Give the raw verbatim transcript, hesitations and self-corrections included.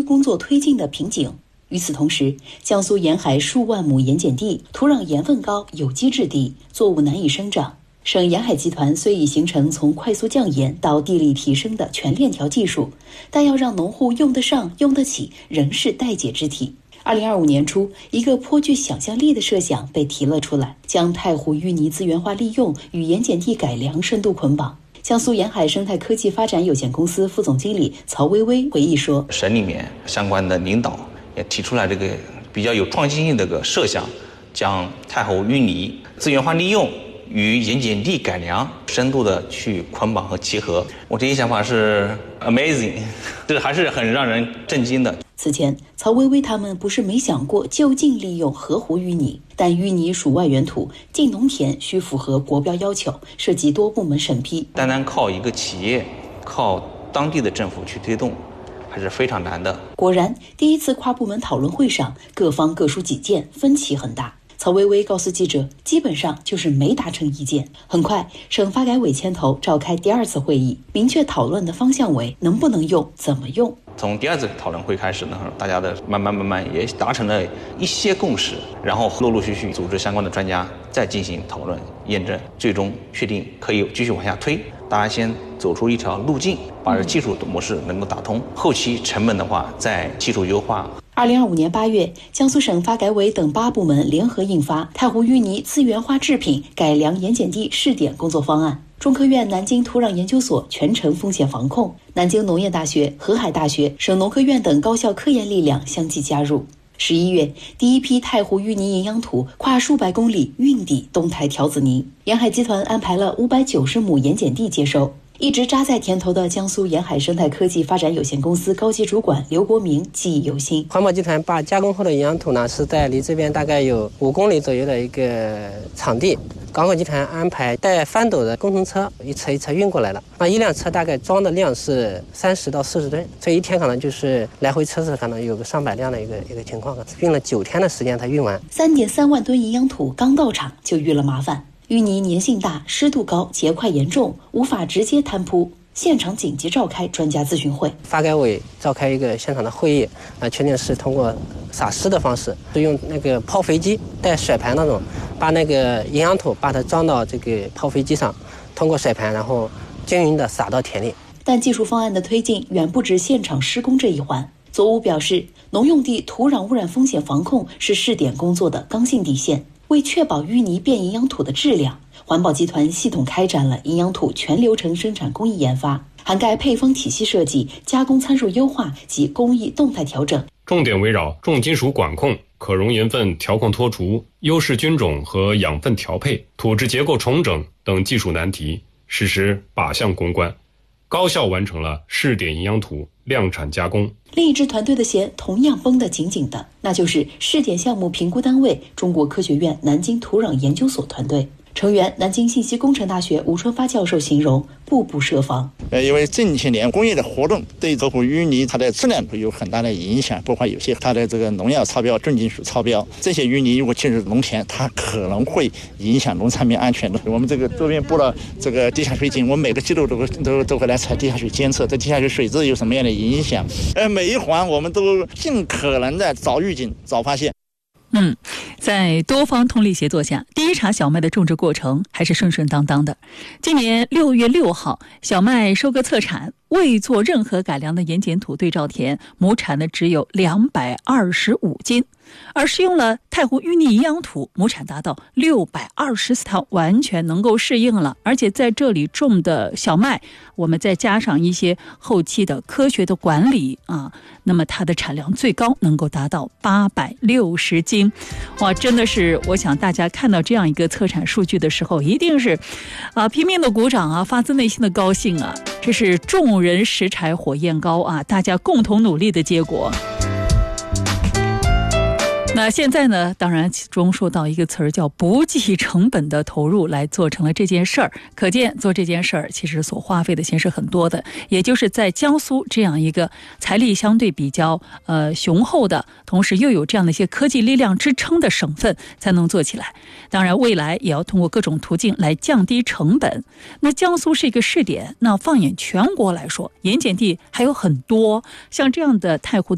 工作推进的瓶颈。与此同时，江苏沿海数万亩盐碱地土壤盐分高，有机质低，作物难以生长。省沿海集团虽已形成从快速降盐到地力提升的全链条技术，但要让农户用得上、用得起，仍是待解之题。二零二五年初，一个颇具想象力的设想被提了出来，将太湖淤泥资源化利用与盐碱地改良深度捆绑。江苏沿海生态科技发展有限公司副总经理曹薇薇回忆说， 省里面相关的领导也提出来这个比较有创新性的个设想，将太湖淤泥资源化利用与盐碱地改良深度的去捆绑和结合。我这些想法是 amazing， 这还是很让人震惊的。 此前，曹薇薇他们不是没想过就近利用河湖淤泥，但淤泥属外源土，进农田需符合国标要求，涉及多部门审批。 单单靠一个企业、靠当地的政府去推动，还是非常难的。 果然，第一次跨部门讨论会上，各方各抒己见，分歧很大。曹薇薇告诉记者，基本上就是没达成意见。很快，省发改委牵头召开第二次会议，明确讨论的方向为能不能用、怎么用。 从第二次讨论会开始呢，大家的慢慢慢慢也达成了一些共识，然后陆陆续续组织相关的专家再进行讨论验证，最终确定可以继续往下推。大家先走出一条路径，把这技术的模式能够打通，后期成本的话再技术优化。 二零二五年八月，江苏省发改委等八部门联合印发《太湖淤泥资源化制品改良盐碱地试点工作方案》。中科院南京土壤研究所全程风险防控，南京农业大学、河海大学、省农科院等高校科研力量相继加入。十一月，第一批太湖淤泥营养土跨数百公里运抵东台条子泥，沿海集团安排了五百九十亩盐碱地接收。一直扎在田头的江苏沿海生态科技发展有限公司高级主管刘国明记忆犹新。 环保集团把加工后的营养土呢，是在离这边大概有五公里左右的一个场地，港口集团安排带翻斗的工程车一车一车运过来了。那一辆车大概装的量是三十到四十吨，所以一天可能就是来回车次可能有个上百辆的一个一个情况，运了九天的时间才运完。 三点三万吨营养土刚到场就遇了麻烦。淤泥粘性大、湿度高、结块严重，无法直接摊铺。现场紧急召开专家咨询会， 发改委召开一个现场的会议，啊，确定是通过撒施的方式，是用那个抛肥机带甩盘那种，把那个营养土把它装到这个抛肥机上，通过甩盘，然后均匀的撒到田里。 但技术方案的推进远不止现场施工这一环。左武表示，农用地土壤污染风险防控是试点工作的刚性底线。为确保淤泥变营养土的质量，环保集团系统开展了营养土全流程生产工艺研发，涵盖配方体系设计、加工参数优化及工艺动态调整， 重点围绕重金属管控、可溶盐分调控脱除、优势菌种和养分调配、土质结构重整等技术难题，实施靶向攻关，高效完成了试点营养土量产加工。 另一支团队的弦同样绷得紧紧的，那就是试点项目评估单位中国科学院南京土壤研究所团队。成员南京信息工程大学吴春发教授形容，步步设防。 呃，因为近些年工业的活动对这湖淤泥它的质量会有很大的影响，包括有些它的这个农药超标、重金属超标，这些淤泥如果进入农田，它可能会影响农产品安全的。我们这个周边布了这个地下水井，我们每个季度都会都都会来采地下水监测，这地下水水质有什么样的影响？呃，每一环我们都尽可能的早预警、早发现。 嗯，在多方通力协作下，第一茬小麦的种植过程还是顺顺当当的。今年六月六号，小麦收割测产，未做任何改良的盐碱土对照田，亩产呢只有两百二十五斤，而使用了太湖淤泥营养土，亩产达到六百二十四套，完全能够适应了。而且在这里种的小麦，我们再加上一些后期的科学的管理啊，那么它的产量最高能够达到八百六十斤。哇，真的是，我想大家看到这样一个测产数据的时候，一定是啊拼命的鼓掌啊，发自内心的高兴啊！这是众人拾柴火焰高啊，大家共同努力的结果。那现在呢，当然其中说到一个词儿叫不计成本的投入来做成了这件事儿，可见做这件事儿其实所花费的钱是很多的，也就是在江苏这样一个财力相对比较呃雄厚的，同时又有这样的一些科技力量支撑的省份才能做起来。当然未来也要通过各种途径来降低成本。那江苏是一个试点，那放眼全国来说，盐碱地还有很多像这样的太湖的